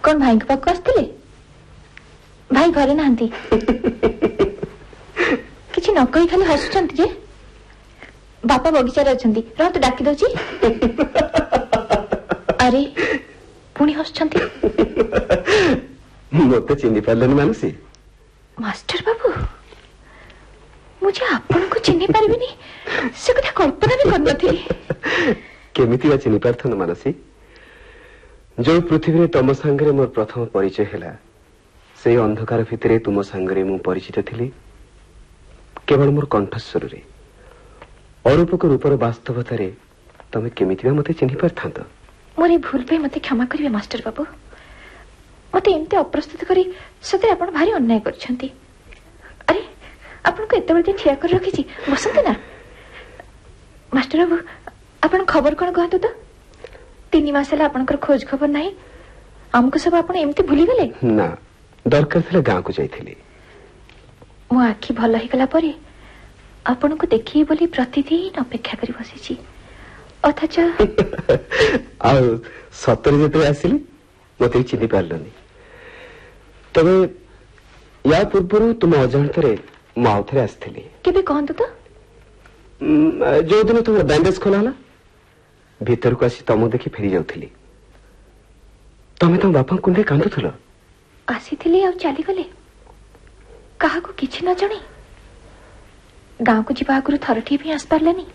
कौन भाई के पाक आसते भाई घरे नहांती किसी न कही खाली हसुचंती जे बापा बगीचारे अछंती रह तो डाकी दउची अरे पुणी हसुचंती मते चिन्ही पारलनि मानसी मास्टर बाबू मुझे आपन को चिन्ही पारबिनी से कथा कल्पना भी कर नथि केमिति आ चिन्ही पारथन मानसी जो पृथ्वी रे तम संगरे मोर प्रथम परिचय हैला से अंधकार भितरे तुम संगरे मु परिचित थिली केवल मोर कंठस्वर रे अरूप को रूपर वास्तवता रे तमे केमिति मते चिन्ही पारथांत मोरे भूल पे मते क्षमा करिवे मास्टर बाबू मते एमते अप्रस्तुत करी सते आपण भारी अन्याय करछंती अरे आपण को एते बळे ठिया कर रखिछि बसंत ना मास्टर बाबू आपण खबर कोन कहतु तो 3 मास हला आपनकर खोज खबर नाही हमको सब आपण एमते भूली गेले ना दरकार थिले गां को जाइथिली मो आखी भल हे गला परे आपण को देखि बोली प्रतिदिन अपेक्षा करी बसिछि अथच आ सतरे जते आसिली मते चिन्ही पारलनी तबे या पूर्व तुम अजाणतरे माउथरे आस्थिली केबे कहंतु तो जो दिन तुम बैंडेज खोला हला भीतर को आसी तम देखि फेरी जाउथिली तमे तम बापा कुंडे कांदुथलो आसीथिली आ चली गले काहा को किछि न जणी गांव को जीवा आगुरु थरठी भी आस पारलेनी